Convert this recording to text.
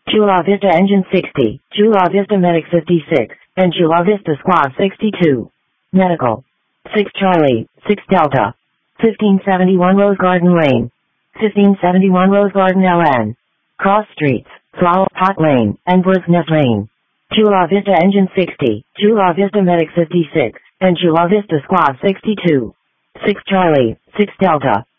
Chula Vista Engine 60, Chula Vista Medic 56, and Chula Vista Squad 62. Medical. 6 Charlie, 6 Delta. 1571 Rose Garden Lane. 1571 Rose Garden LN. Cross Streets, Flower Pot Lane, and Brooksness Lane. Chula Vista Engine 60, Chula Vista Medic 56, and Chula Vista Squad 62. 6 Charlie, 6 Delta.